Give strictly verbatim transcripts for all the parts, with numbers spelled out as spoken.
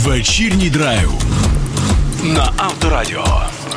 Вечірній драйв на Авторадіо.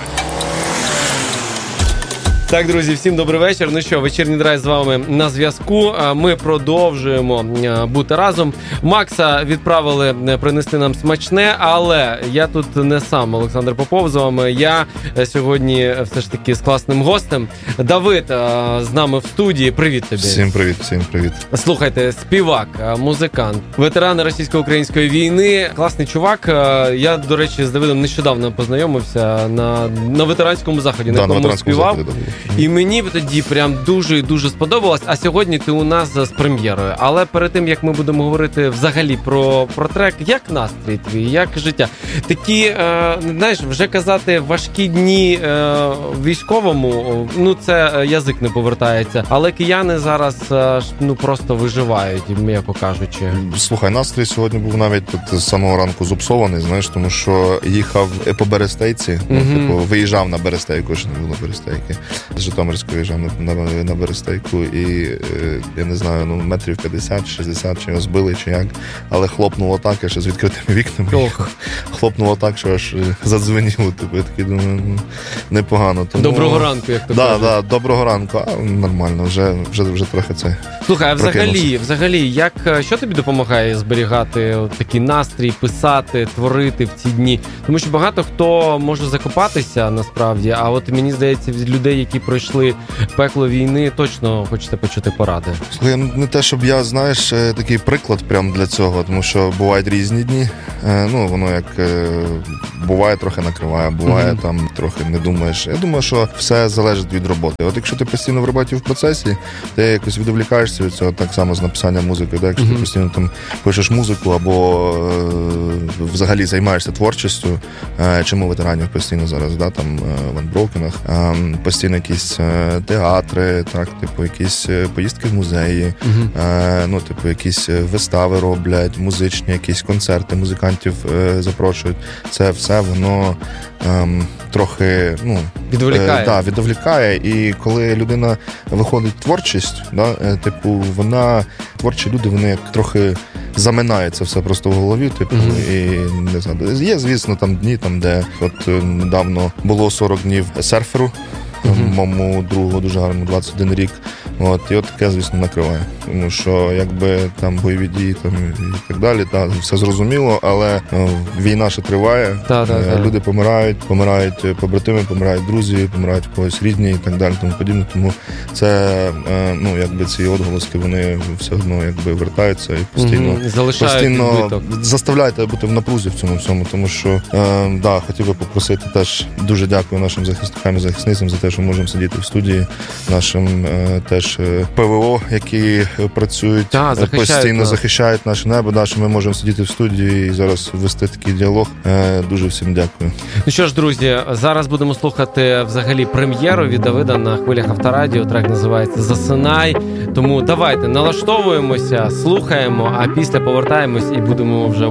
Так, друзі, всім добрий вечір. Ну що, вечірній драйв з вами на зв'язку. Ми продовжуємо бути разом. Макса відправили принести нам смачне, але я тут не сам, Олександр Попов з вами. Я сьогодні все ж таки з класним гостем. Давид з нами в студії. Привіт тобі. Всім привіт, всім привіт. Слухайте, співак, музикант, ветеран російсько-української війни, класний чувак. Я, до речі, з Давидом нещодавно познайомився на, на ветеранському заході, да, на якому співав. Заході, І мені тоді прям дуже-дуже сподобалось. А сьогодні ти у нас з прем'єрою. Але перед тим, як ми будемо говорити взагалі про, про трек, як настрій твій, як життя? Такі, е, знаєш, вже казати важкі дні е, військовому, ну це язик не повертається. Але кияни зараз е, ну просто виживають, м'яко кажучи. Слухай, настрій сьогодні був навіть тут з самого ранку зупсований, знаєш, тому що їхав по Берестейці, mm-hmm. ну, типу, виїжджав на Берестейку, ще не було Берестейки. З Житомирської виїжджав на, на, на Берестейку і, е, я не знаю, ну, метрів п'ятдесят-шістдесят, чи його збили, чи як, але хлопнуло так, я ще з відкритими вікнами їхав. Хлопнуло так, що аж задзвеніло, типу, я такий думаю, ну, непогано. Тому... Доброго ранку, як то да, кажуть. Да, доброго ранку, а нормально, вже, вже, вже трохи це. Слухай, а взагалі, взагалі, як, що тобі допомагає зберігати такий настрій, писати, творити в ці дні? Тому що багато хто може закопатися, насправді, а от мені здається, від людей, які пройшли пекло війни, точно хочете почути поради. Слухай, не те, щоб я, знаєш, такий приклад прям для цього, тому що бувають різні дні. Ну, воно як буває, трохи накриває, буває mm-hmm. там трохи не думаєш. Я думаю, що все залежить від роботи. От якщо ти постійно в роботі в процесі, ти якось відволікаєшся від цього, так само з написання музики. Якщо mm-hmm. ти постійно там пишеш музику або е, взагалі займаєшся творчістю, е, чому ветеранів постійно зараз, да, там в анброкенах, е, постійно якісь е, театри, так, типу, якісь поїздки в музеї, mm-hmm. е, ну, типу, якісь вистави роблять, музичні, якісь концерти, музикантів е, запрошують. Це все воно е, трохи, ну, відволікає. Е, да, відволікає. І коли людина виходить в творчість, да, е, типу, вона, творчі люди, вони як трохи заминається все просто в голові, типу, mm-hmm. і не знаю, є, звісно, там дні, там, де от недавно було сорок днів серферу, mm-hmm. моєму другу дуже гарному двадцять один рік. От, і от таке, звісно, накриває. Тому що, якби там бойові дії там, і так далі, та, все зрозуміло, але ну, війна ще триває, та, та, та. Люди помирають, помирають побратими, помирають друзі, помирають в когось рідні і так далі, тому подібне. Тому це, ну, якби ці відголоски, вони все одно якби вертаються і постійно, mm-hmm. постійно заставляють тебе бути в напрузі в цьому всьому, тому що, е, да, хотів би попросити теж, дуже дякую нашим захисникам і захисницям за те, що можемо сидіти в студії, нашим е, теж ПВО, які працюють, та, постійно нас. захищають наше небо, да, що ми можемо сидіти в студії і зараз вести такий діалог. Е, дуже всім дякую. Ну що ж, друзі, зараз будемо слухати взагалі прем'єру від Давида на хвилях Авторадіо. Трек називається «Засинай». Тому давайте налаштовуємося, слухаємо, а після повертаємось і будемо вже